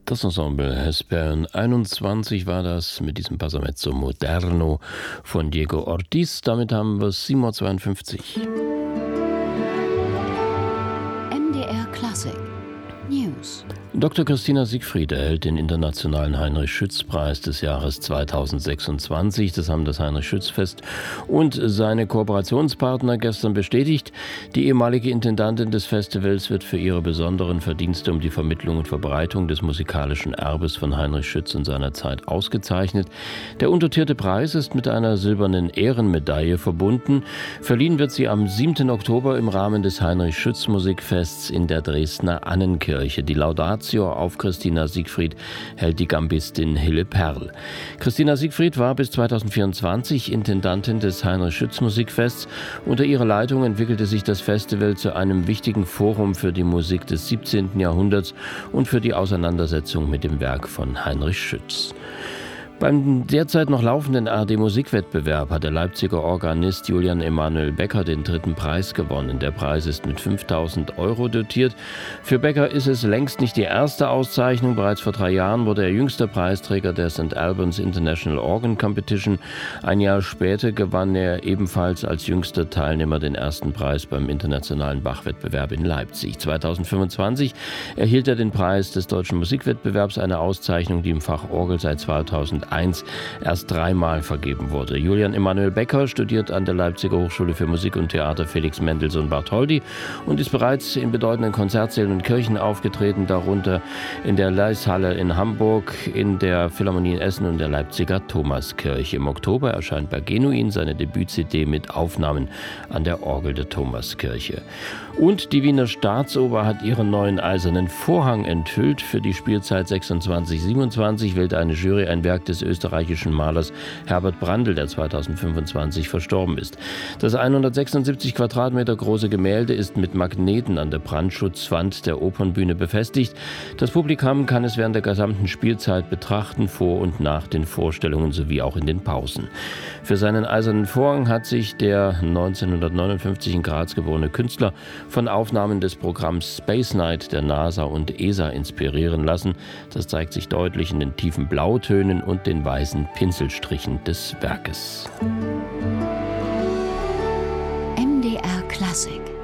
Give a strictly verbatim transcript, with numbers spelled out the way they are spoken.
Das Ensemble Hespern einundzwanzig war das mit diesem Passamezzo Moderno von Diego Ortiz. Damit haben wir sieben Uhr zweiundfünfzig. M D R Klassik News. Doktor Christina Siegfried erhält den Internationalen Heinrich-Schütz-Preis des Jahres zweitausendsechsundzwanzig. Das haben das Heinrich-Schütz-Fest und seine Kooperationspartner gestern bestätigt. Die ehemalige Intendantin des Festivals wird für ihre besonderen Verdienste um die Vermittlung und Verbreitung des musikalischen Erbes von Heinrich Schütz in seiner Zeit ausgezeichnet. Der untertierte Preis ist mit einer silbernen Ehrenmedaille verbunden. Verliehen wird sie am siebten Oktober im Rahmen des Heinrich-Schütz-Musikfests in der Dresdner Annenkirche. Die Laudatio auf Christina Siegfried hält die Gambistin Hille Perl. Christina Siegfried war bis zweitausendvierundzwanzig Intendantin des Heinrich-Schütz-Musikfests. Unter ihrer Leitung entwickelte sich das Festival zu einem wichtigen Forum für die Musik des siebzehnten Jahrhunderts und für die Auseinandersetzung mit dem Werk von Heinrich Schütz. Beim derzeit noch laufenden A R D-Musikwettbewerb hat der Leipziger Organist Julian Emanuel Becker den dritten Preis gewonnen. Der Preis ist mit fünftausend Euro dotiert. Für Becker ist es längst nicht die erste Auszeichnung. Bereits vor drei Jahren wurde er jüngster Preisträger der Sankt Albans International Organ Competition. Ein Jahr später gewann er ebenfalls als jüngster Teilnehmer den ersten Preis beim internationalen Bachwettbewerb in Leipzig. zweitausendfünfundzwanzig erhielt er den Preis des Deutschen Musikwettbewerbs, eine Auszeichnung, die im Fach Orgel seit zweitausendeins erst dreimal vergeben wurde. Julian Emanuel Becker studiert an der Leipziger Hochschule für Musik und Theater Felix Mendelssohn Bartholdy und ist bereits in bedeutenden Konzertsälen und Kirchen aufgetreten, darunter in der Leishalle in Hamburg, in der Philharmonie in Essen und der Leipziger Thomaskirche. Im Oktober erscheint bei Genuin seine Debüt-C D mit Aufnahmen an der Orgel der Thomaskirche. Und die Wiener Staatsoper hat ihren neuen eisernen Vorhang enthüllt. Für die Spielzeit sechsundzwanzig siebenundzwanzig wählte eine Jury ein Werk des österreichischen Malers Herbert Brandl, der zweitausendfünfundzwanzig verstorben ist. Das hundertsechsundsiebzig Quadratmeter große Gemälde ist mit Magneten an der Brandschutzwand der Opernbühne befestigt. Das Publikum kann es während der gesamten Spielzeit betrachten, vor und nach den Vorstellungen sowie auch in den Pausen. Für seinen eisernen Vorhang hat sich der neunzehnhundertneunundfünfzig in Graz geborene Künstler von Aufnahmen des Programms Space Night der NASA und E S A inspirieren lassen. Das zeigt sich deutlich in den tiefen Blautönen und den weißen Pinselstrichen des Werkes. M D R Klassik.